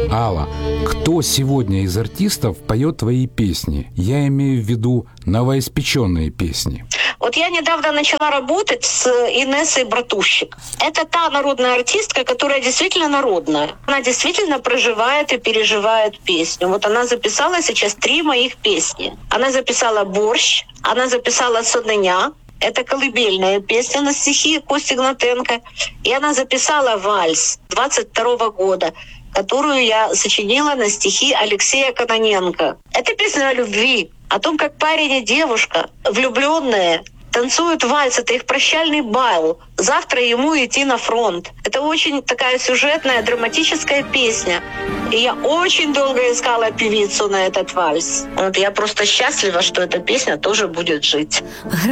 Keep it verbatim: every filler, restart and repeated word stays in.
Алла, кто сегодня из артистов поет твои песни? Я имею в виду новоиспеченные песни. Вот я недавно начала работать с Инессой Братущик. Это та народная артистка, которая действительно народная. Она действительно проживает и переживает песню. Вот она записала сейчас три моих песни. Она записала «Борщ», она записала «Соныня». Это колыбельная песня на стихи Кости Гнатенко. И она записала «Вальс» двадцать второго года, которую я сочинила на стихи Алексея Кононенко. Это песня о любви, о том, как парень и девушка, влюбленные, танцуют вальс. Это их прощальный бал. Завтра ему идти на фронт. Это очень такая сюжетная, драматическая песня. И я очень долго искала певицу на этот вальс. Вот я просто счастлива, что эта песня тоже будет жить.